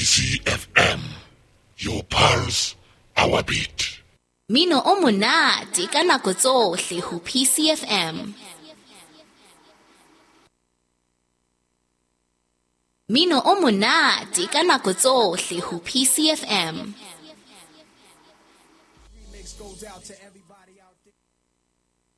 PCFM, your pulse, our beat. Mino o monate ka nako tsohle ho PCFM. Mino o monate ka nako tsohle ho PCFM. Remix goes out to everybody out